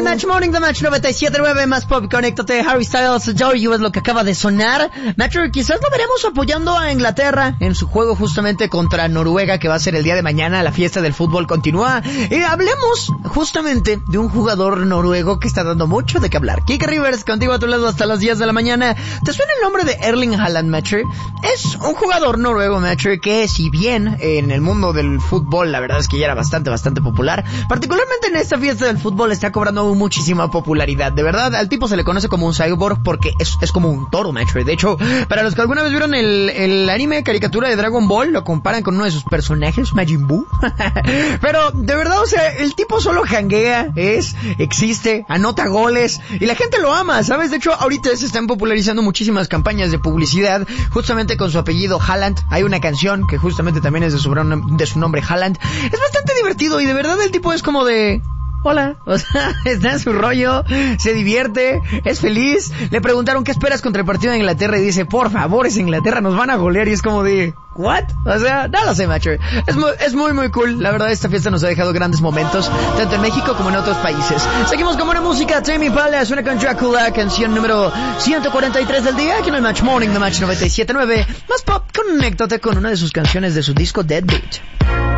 Match Morning, The Match 97.9, más pop, conéctate. Harry Styles, Joy You es lo que acaba de sonar. Matcher, quizás lo veremos apoyando a Inglaterra en su juego justamente contra Noruega, que va a ser el día de mañana. La fiesta del fútbol continúa. Y hablemos justamente de un jugador noruego que está dando mucho de qué hablar. Kike Rivers, contigo a tu lado hasta las 10 de la mañana. ¿Te suena el nombre de Erling Haaland, Matcher? Es un jugador noruego, Matcher, que si bien en el mundo del fútbol la verdad es que ya era bastante popular, particularmente en esta fiesta del fútbol está cobrando muchísima popularidad. De verdad, al tipo se le conoce como un cyborg porque es como un toro, Matcher. De hecho, para los que alguna vez vieron el anime caricatura de Dragon Ball, lo comparan con uno de sus personajes, Majin Buu. Pero, de verdad, o sea, el tipo solo janguea, existe, anota goles, y la gente lo ama, ¿sabes? De hecho, ahorita se están popularizando muchísimas campañas de publicidad, justamente con su apellido Haaland. Hay una canción que justamente también es de su nombre, Haaland. Es bastante divertido, y de verdad el tipo es como de... Hola, o sea, está en su rollo, se divierte, es feliz. Le preguntaron qué esperas contra el partido de Inglaterra y dice, por favor, es Inglaterra, nos van a golear. Y es como de, ¿what? O sea, no lo sé, Matcher. Es muy cool. La verdad, esta fiesta nos ha dejado grandes momentos, tanto en México como en otros países. Seguimos con buena música. Tame Impala suena con Dracula, canción número 143 del día, aquí en el Match Morning, The Match 97.9. Más pop, conéctate con una de sus canciones de su disco Deadbeat.